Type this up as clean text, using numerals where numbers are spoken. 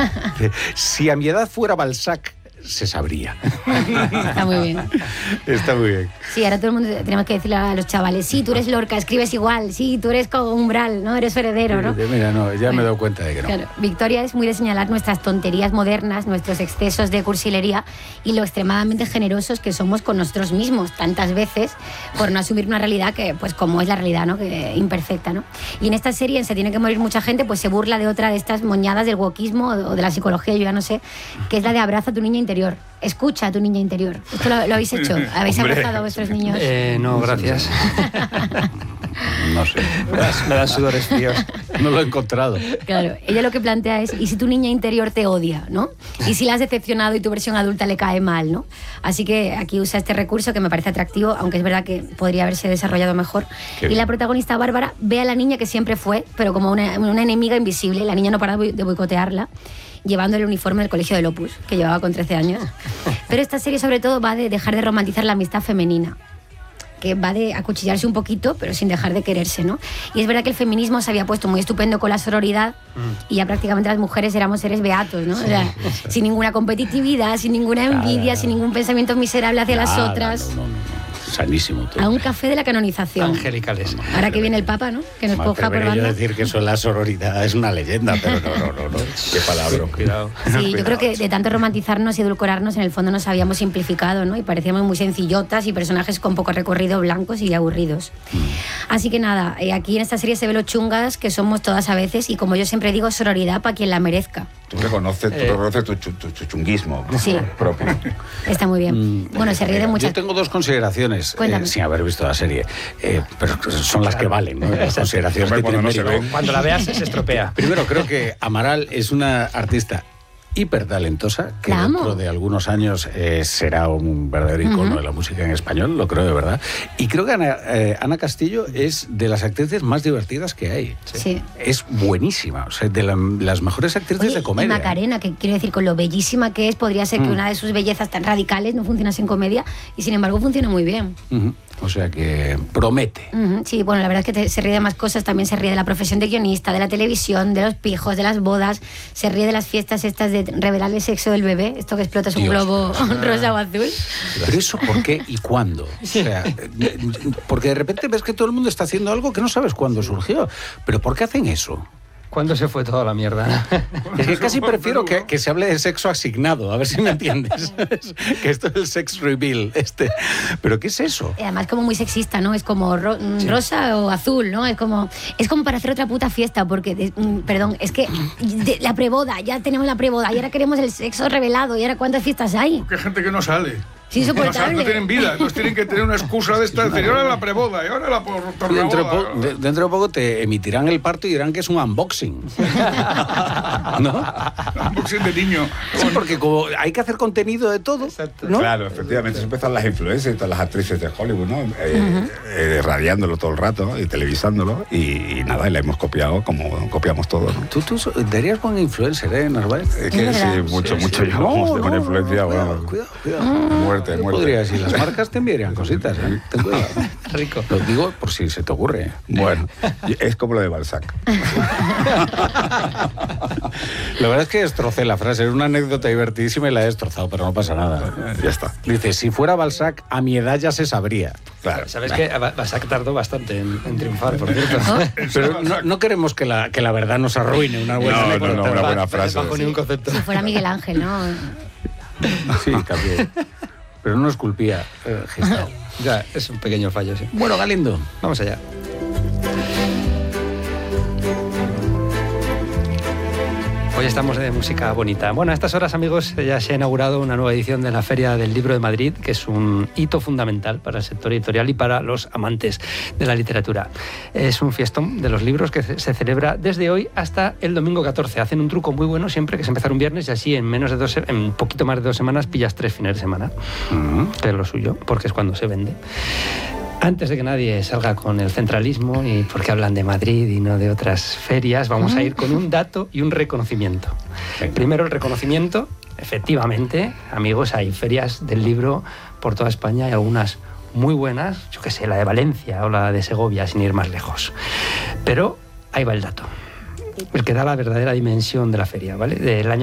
Si a mi edad fuera Balzac, se sabría. Está muy bien. Está muy bien. Sí, ahora todo el mundo tenemos que decirle a los chavales, sí, tú eres Lorca, escribes igual, sí, tú eres como Umbral, ¿no? Eres heredero, ¿no? Mira, no, ya me he dado cuenta de que no. Claro, Victoria es muy de señalar nuestras tonterías modernas, nuestros excesos de cursilería y lo extremadamente generosos que somos con nosotros mismos tantas veces por no asumir una realidad que, pues como es la realidad, ¿no? Que imperfecta, ¿no? Y en esta serie, en Se tiene que morir mucha gente, pues se burla de otra de estas moñadas del wokismo o de la psicología, yo ya no sé, que es la de abraza a tu niña interior. Escucha a tu niña interior. ¿Esto lo habéis hecho? ¿Habéis abrazado a vuestros niños? No, gracias. No sé. Me dan sudores fríos. No lo he encontrado. Claro, ella lo que plantea es, ¿y si tu niña interior te odia, ¿no? ¿Y si la has decepcionado y tu versión adulta le cae mal, ¿no? Así que aquí usa este recurso que me parece atractivo, aunque es verdad que podría haberse desarrollado mejor. Qué y bien. la protagonista Bárbara ve a la niña que siempre fue, pero como una enemiga invisible. La niña no para de boicotearla, llevando el uniforme del colegio del Opus, que llevaba con 13 años. Pero esta serie sobre todo va de dejar de romantizar la amistad femenina, que va de acuchillarse un poquito, pero sin dejar de quererse, ¿no? Y es verdad que el feminismo se había puesto muy estupendo con la sororidad y ya prácticamente las mujeres éramos seres beatos, ¿no? O sea, sin ninguna competitividad, sin ninguna envidia, sin ningún pensamiento miserable hacia las otras. No. Sanísimo todo. A un café de la canonización. Angelicales. Ahora que viene el Papa, ¿no? Que nos coja por yo banda. decir que eso es la sororidad es una leyenda, pero no. Qué palabra. Cuidado. Sí, yo creo que de tanto romantizarnos y edulcorarnos, en el fondo nos habíamos simplificado, ¿no? Y parecíamos muy sencillotas y personajes con poco recorrido, blancos y aburridos. Así que nada, aquí en esta serie se ve lo chungas que somos todas a veces y, como yo siempre digo, sororidad para quien la merezca. Tú reconoces tu chunguismo Sí. propio. Está muy bien. Bueno, se ríe de muchas... Yo tengo dos consideraciones, Cuéntame. sin haber visto la serie, pero son las que valen, ¿no? Las consideraciones Hombre, que cuando tienen no se mérito. ven. Cuando la veas se estropea. Primero, creo que Amaral es una artista hiper talentosa, que La amo. dentro de algunos años será un verdadero icono de la música en español, lo creo de verdad. Y creo que Ana Castillo es de las actrices más divertidas que hay. Sí. Es buenísima, o sea, de las mejores actrices Oye, de comedia. y Macarena, que quiero decir, con lo bellísima que es, podría ser que una de sus bellezas tan radicales no funcionase en comedia y sin embargo funciona muy bien. Ujú. O sea que promete. Sí, bueno, la verdad es que se ríe de más cosas, también se ríe de la profesión de guionista, de la televisión, de los pijos, de las bodas, se ríe de las fiestas estas de revelar el sexo del bebé, esto que explota es un Dios. globo rosa o azul. Pero eso, ¿por qué y cuándo? O sea, porque de repente ves que todo el mundo está haciendo algo que no sabes cuándo surgió. ¿Pero por qué hacen eso? ¿Cuándo se fue toda la mierda? Es que casi prefiero que se hable de sexo asignado, a ver si me entiendes. Que esto es el sex reveal. ¿Pero qué es eso? Y además como muy sexista, ¿no? Es como rosa o azul, ¿no? Es como para hacer otra puta fiesta, porque, perdón, es que la preboda, ya tenemos la preboda y ahora queremos el sexo revelado y ahora ¿cuántas fiestas hay? Porque hay gente que no sale. Es insoportable. No tienen vida, entonces tienen que tener una excusa de esta. Y ahora la preboda, y ahora la tornaboda. Dentro de poco te emitirán el parto y dirán que es un unboxing. ¿No? Unboxing de niño. Sí, porque como hay que hacer contenido de todo, ¿no? Claro, efectivamente, eso empiezan las influencers, todas las actrices de Hollywood, ¿no? Radiándolo todo el rato y televisándolo y nada, y la hemos copiado como copiamos todo, ¿no? Tú darías buen influencer, ¿eh, Narváez? Es que sí, mucho llevamos de buena influencia. Cuidado. Muerte. Podrías, y las marcas te enviarían cositas, ¿eh? Ten cuidado. Rico. Lo digo por si se te ocurre. Bueno, es como lo de Balzac. La verdad es que destrocé la frase, era una anécdota divertidísima y la he destrozado, pero no pasa nada. Ya está. Dice, si fuera Balzac, a mi edad ya se sabría. Claro. ¿Sabes que Balzac tardó bastante en triunfar, por cierto? Pero no queremos que la verdad nos arruine una buena No, anécdota. una buena frase. Bajo ningún concepto. Si fuera Miguel Ángel, ¿no? Sí, también. Pero no esculpía Gestao. Ya, es un pequeño fallo, sí. Bueno, Galindo. Vamos allá. Hoy estamos de música bonita. Bueno, a estas horas, amigos, ya se ha inaugurado una nueva edición de la Feria del Libro de Madrid, que es un hito fundamental para el sector editorial y para los amantes de la literatura. Es un fiestón de los libros que se celebra desde hoy hasta el domingo 14. Hacen un truco muy bueno siempre, que es empezar un viernes y así en un poquito más de 2 semanas pillas 3 fines de semana, que es lo suyo, porque es cuando se vende. Antes de que nadie salga con el centralismo y porque hablan de Madrid y no de otras ferias, vamos a ir con un dato y un reconocimiento. Primero el reconocimiento. Efectivamente, amigos, hay ferias del libro por toda España y algunas muy buenas, yo qué sé, la de Valencia o la de Segovia, sin ir más lejos. Pero ahí va el dato, el que da la verdadera dimensión de la feria, ¿vale? Del año